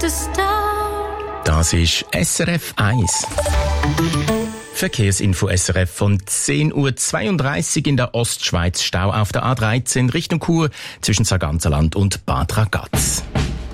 Das ist SRF 1. Verkehrsinfo SRF von 10.32 Uhr in der Ostschweiz. Stau auf der A13 Richtung Chur zwischen Sarganserland und Bad Ragaz.